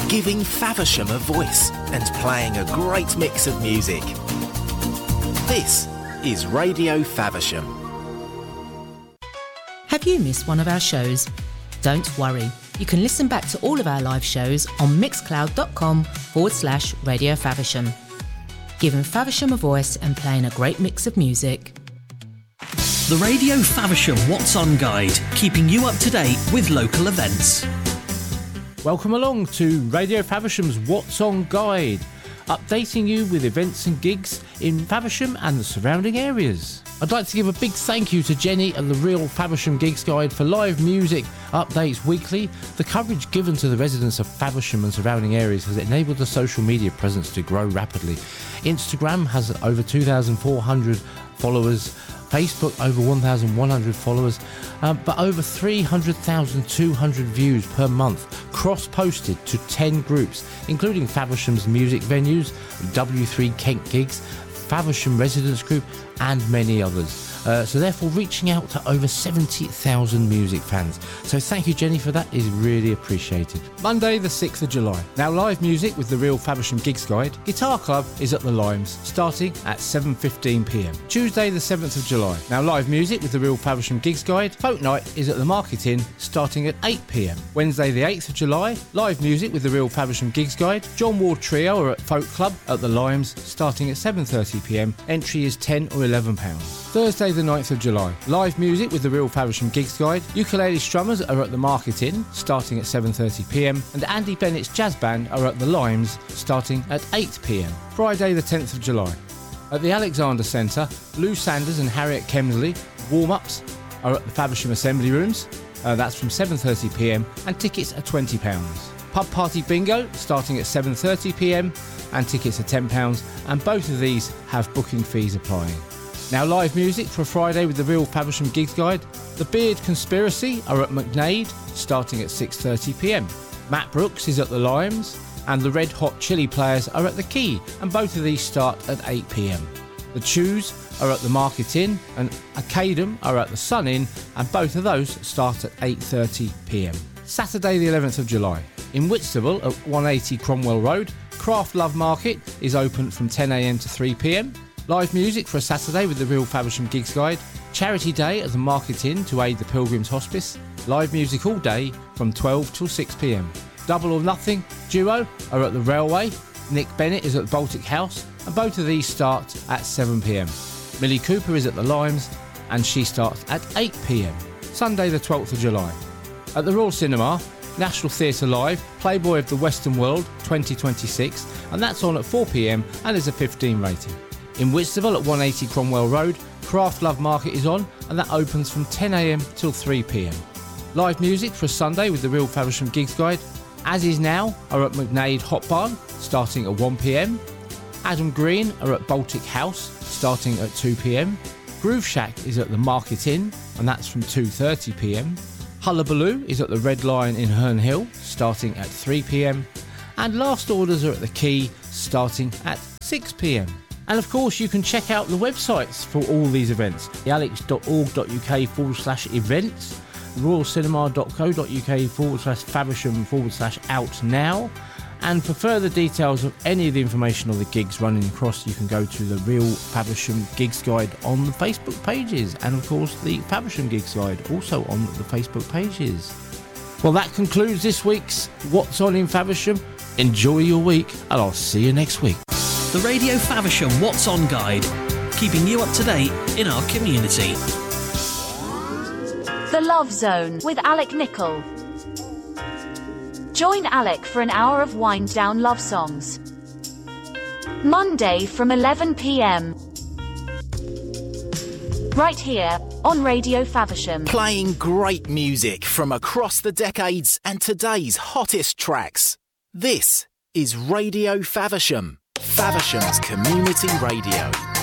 giving Faversham a voice and playing a great mix of music. This is Radio Faversham. Have you missed one of our shows? Don't worry, you can listen back to all of our live shows on mixcloud.com/Radio Faversham. Giving Faversham a voice and playing a great mix of music. The Radio Faversham What's On Guide, keeping you up to date with local events. Welcome along to Radio Faversham's What's On Guide, updating you with events and gigs in Faversham and the surrounding areas. I'd like to give a big thank you to Jenny and the Real Faversham Gigs Guide for live music updates weekly. The coverage given to the residents of Faversham and surrounding areas has enabled the social media presence to grow rapidly. Instagram has over 2,400 followers, Facebook over 1,100 followers, but over 300,200 views per month, cross-posted to 10 groups, including Faversham's music venues, W3 Kent Gigs, Faversham Residents Group and many others. So therefore reaching out to over 70,000 music fans. So thank you, Jenny, for that. Is really appreciated. Monday the 6th of July. Now live music with the Real Faversham Gigs Guide. Guitar Club is at the Limes, starting at 7:15pm. Tuesday the 7th of July. Now live music with the Real Faversham Gigs Guide. Folk Night is at the Market Inn, starting at 8pm. Wednesday the 8th of July. Live music with the Real Faversham Gigs Guide. John Ward Trio are at Folk Club at the Limes, starting at 7:30pm. Entry is £10 or £11. Thursday the 9th of July. Live music with the Real Faversham Gigs Guide. Ukulele Strummers are at the Market Inn, starting at 7:30pm. And Andy Bennett's Jazz Band are at the Limes, starting at 8pm. Friday the 10th of July. At the Alexander Centre, Lou Sanders and Harriet Kemsley warm-ups are at the Faversham Assembly Rooms. That's from 7:30pm and tickets are £20. Pub Party Bingo starting at 7:30pm and tickets are £10, and both of these have booking fees applying. Now live music for Friday with the Real Faversham Gigs Guide. The Beard Conspiracy are at McNade, starting at 6:30pm. Matt Brooks is at the Limes, and the Red Hot Chili Players are at the Quay, and both of these start at 8pm. The Chews are at the Market Inn, and Academ are at the Sun Inn, and both of those start at 8:30pm. Saturday the 11th of July. In Whitstable at 180 Cromwell Road, Craft Love Market is open from 10am to 3pm. Live music for a Saturday with the Real Faversham Gigs Guide. Charity Day at the Market Inn to aid the Pilgrims Hospice. Live music all day from 12 till 6pm. Double or Nothing duo are at the Railway. Nick Bennett is at the Baltic House, and both of these start at 7pm. Millie Cooper is at the Limes, and she starts at 8pm. Sunday the 12th of July. At the Royal Cinema, National Theatre Live, Playboy of the Western World 2026, and that's on at 4pm and is a 15 rating. In Whitstable at 180 Cromwell Road, Craft Love Market is on, and that opens from 10am till 3pm. Live music for a Sunday with the Real Faversham Gigs Guide. As Is Now are at McNade Hot Barn, starting at 1pm. Adam Green are at Baltic House, starting at 2pm. Groove Shack is at the Market Inn, and that's from 2:30pm. Hullabaloo is at the Red Lion in Herne Hill, starting at 3pm. And Last Orders are at the Quay, starting at 6pm. And of course, you can check out the websites for all these events. thealex.org.uk/events, royalcinema.co.uk/Faversham/out now. And for further details of any of the information on the gigs running across, you can go to the Real Faversham Gigs Guide on the Facebook pages. And of course, the Faversham Gigs Guide also on the Facebook pages. Well, that concludes this week's What's On in Faversham. Enjoy your week, and I'll see you next week. The Radio Faversham What's On Guide, keeping you up to date in our community. The Love Zone with Alec Nichol. Join Alec for an hour of wind-down love songs. Monday from 11pm. Right here on Radio Faversham. Playing great music from across the decades and today's hottest tracks. This is Radio Faversham, Faversham's community radio.